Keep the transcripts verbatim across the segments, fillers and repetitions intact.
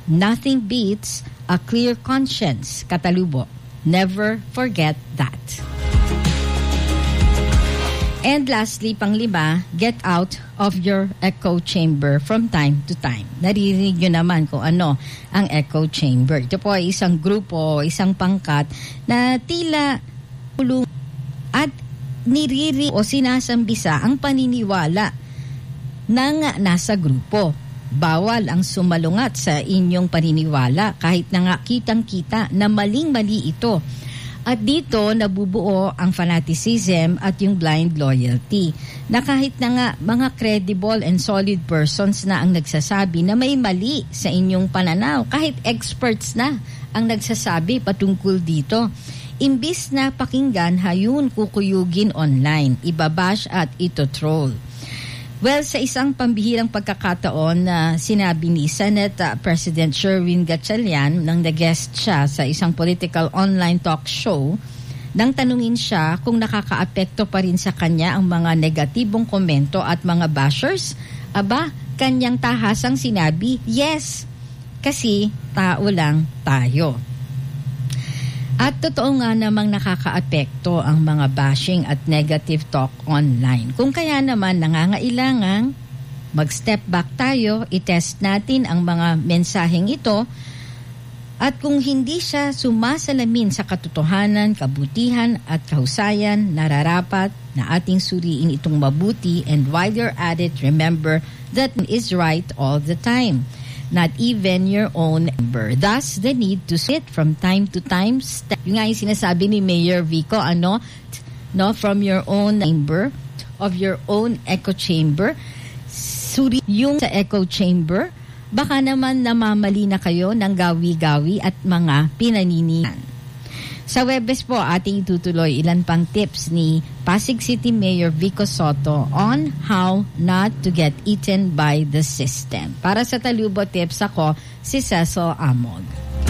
Nothing beats a clear conscience. Katalubo, never forget that. And lastly, panglima, get out of your echo chamber from time to time. Naririnig nyo naman kung ano ang echo chamber. Ito po ay isang grupo, isang pangkat na tila tulong at niriri o sinasambisa ang paniniwala ng nasa grupo. Bawal ang sumalungat sa inyong paniniwala kahit na nga kitang-kita na maling-mali ito. At dito nabubuo ang fanaticism at yung blind loyalty na kahit na nga mga credible and solid persons na ang nagsasabi na may mali sa inyong pananaw, kahit experts na ang nagsasabi patungkol dito, imbis na pakinggan, hayun kukuyugin online, ibabash at ito-troll. Well, sa isang pambihirang pagkakataon na uh, sinabi ni Senate uh, President Sherwin Gatchalian nang nag-guest siya sa isang political online talk show, nang tanungin siya kung nakakaapekto pa rin sa kanya ang mga negatibong komento at mga bashers, aba, kanyang tahasang sinabi, yes, kasi tao lang tayo. At totoo nga namang nakakaapekto ang mga bashing at negative talk online. Kung kaya naman nangangailangang mag-step back tayo, itest natin ang mga mensaheng ito at kung hindi siya sumasalamin sa katotohanan, kabutihan at kahusayan, nararapat na ating suriin itong mabuti, and while you're at it, remember that is right all the time. Not even your own member. Thus, the need to sit from time to time. St- yung nga yung sinasabi ni Mayor Vico, ano, no, from your own chamber, of your own echo chamber. Suri yung sa echo chamber, baka naman namamali na kayo ng gawi-gawi at mga pinaninian. Sa Webes po, ating itutuloy ilan pang tips ni Pasig City Mayor Vico Soto on how not to get eaten by the system. Para sa Talubo Tips, ako si Cecil Amog.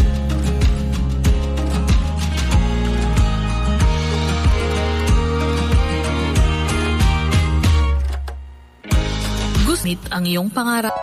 Gusmit ang iyong pangarap.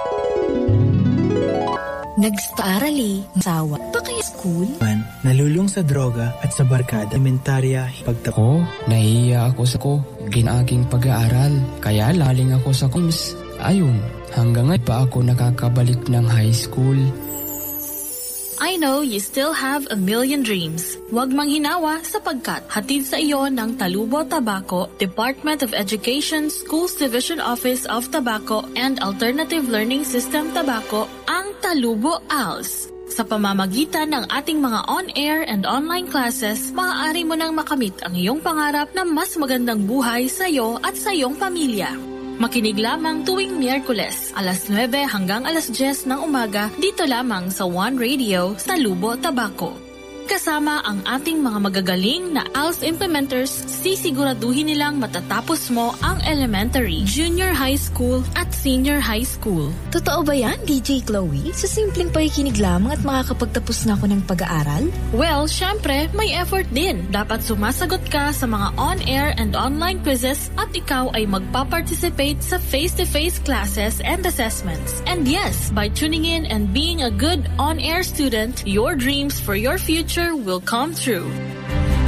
Nagsta-arali, masawa. Pa kaya school? Man, nalulung sa droga at sa barkada. Elementarya, pagtako. Ko, nahihiya ako sa ko. Ginaging pag-aaral. Kaya laling ako sa kums. Ayun, hanggang ngayon pa ako nakakabalik ng high school. I know you still have a million dreams. Huwag manghinawa sapagkat hatid sa iyo ng Talubo Tobacco, Department of Education, Schools Division Office of Tobacco and Alternative Learning System Tobacco ang Talubo A L S. Sa pamamagitan ng ating mga on-air and online classes, maaari mo nang makamit ang iyong pangarap na mas magandang buhay sa iyo at sa iyong pamilya. Makinig lamang tuwing Miyerkules, alas nuwebe hanggang alas diyes ng umaga, dito lamang sa One Radio, Talubo Tobacco. Kasama ang ating mga magagaling na A L S implementers, sisiguraduhin nilang matatapos mo ang elementary, junior high school at senior high school. Totoo ba yan, D J Chloe? Sa simpleng pakikinig lamang at makakapagtapos na ako ng pag-aaral? Well, syempre, may effort din. Dapat sumasagot ka sa mga on-air and online quizzes at ikaw ay magpa-participate sa face-to-face classes and assessments. And yes, by tuning in and being a good on-air student, your dreams for your future will come true.